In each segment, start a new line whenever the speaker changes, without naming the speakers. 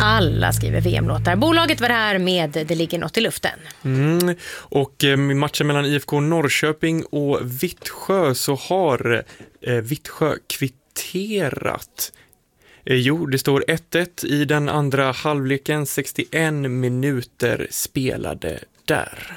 Alla skriver VM-låtar. Bolaget var här med Det ligger något i luften.
Och i matchen mellan IFK Norrköping och Vittsjö så har Vittsjö kvitterat. Det står 1-1 i den andra halvleken, 61 minuter spelade där.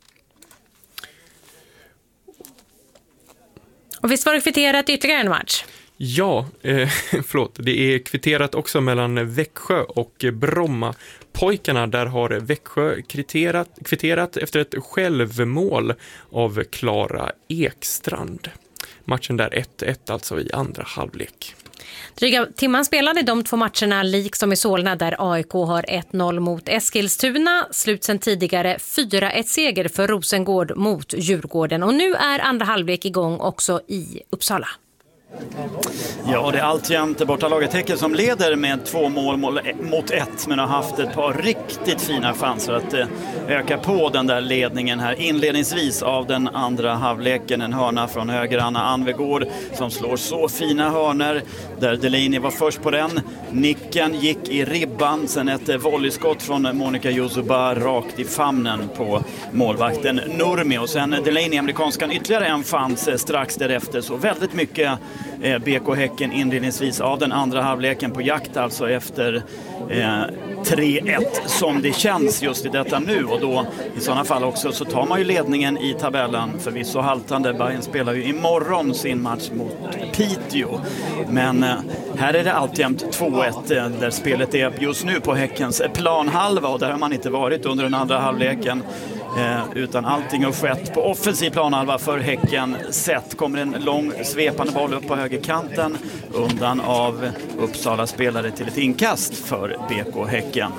Och visst var det kvitterat ytterligare en match?
Ja, det är kvitterat också mellan Växjö och Bromma. Pojkarna där har Växjö kvitterat efter ett självmål av Klara Ekstrand. Matchen där 1-1 alltså i andra halvlek.
Dryga timman spelade de två matcherna liksom i Solna där AIK har 1-0 mot Eskilstuna. Slut sen tidigare 4-1 seger för Rosengård mot Djurgården. Och nu är andra halvlek igång också i Uppsala.
Ja, det är alltjämt bortalaget Häcken som leder med 2 mål mot 1, men har haft ett par riktigt fina chanser att öka på den där ledningen här inledningsvis av den andra halvleken. En hörna från höger, Anna Anvegård, som slår så fina hörner där Delaney var först på den. Nicken gick i ribban, sen ett volleyskott från Monica Josuba rakt i famnen på målvakten Nurmi, och sen Delaney, amerikanskan, ytterligare en chans strax därefter. Så väldigt mycket BK Häcken inledningsvis av den andra halvleken på jakt alltså efter 3-1 som det känns just i detta nu, och då i sådana fall också så tar man ju ledningen i tabellen, förvisso haltande. Bayern spelar ju imorgon sin match mot Piteå, men här är det alltjämt 2-1 där spelet är just nu på Häckens planhalva, och där har man inte varit under den andra halvleken. Utan allting har skett på offensiv planhalva för Häcken. Sett kommer en lång svepande boll upp på högerkanten undan av Uppsala spelare till ett inkast för BK Häcken.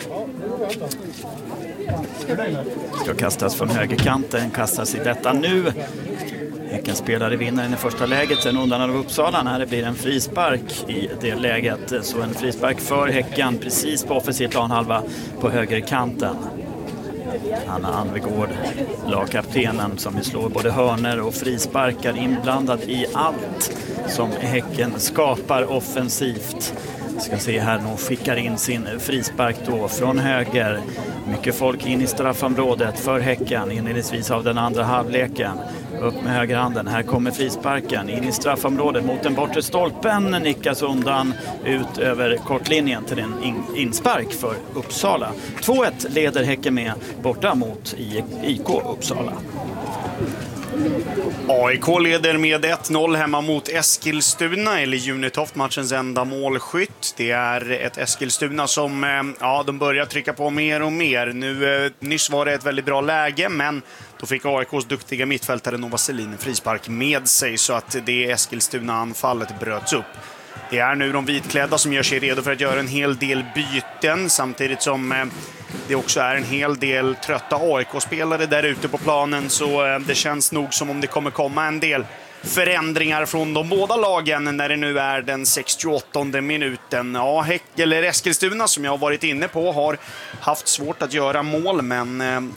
Ska kastas från högerkanten, kastas i detta nu. Häcken spelare vinner i det första läget, sen undan av Uppsala när det blir en frispark i det läget. Så en frispark för Häcken precis på offensiv planhalva på högerkanten. Anna Anvegård, lagkaptenen, som vill slå både hörner och frisparkar, inblandad i allt som Häcken skapar offensivt. Ska se här, hon skickar in sin frispark då från höger. Mycket folk in i straffområdet för Häcken inledningsvis av den andra halvleken. Upp med högerhanden, här kommer frisparken in i straffområdet mot den bortre stolpen, nickas undan ut över kortlinjen till en inspark för Uppsala. 2-1 leder Häcken med borta mot IK Uppsala.
AIK leder med 1-0 hemma mot Eskilstuna, eller Junitoft, matchens enda målskytt. Det är ett Eskilstuna som de börjar trycka på mer och mer. Nyss var det ett väldigt bra läge, men då fick AIKs duktiga mittfältare Nova Selin frispark med sig, så att det Eskilstuna-anfallet bröts upp. Det är nu de vitklädda som gör sig redo för att göra en hel del byten, samtidigt som det också är en hel del trötta AIK-spelare där ute på planen, så det känns nog som om det kommer komma en del förändringar från de båda lagen när det nu är den 68:e minuten. Ja, Eskilstuna, som jag har varit inne på, har haft svårt att göra mål, men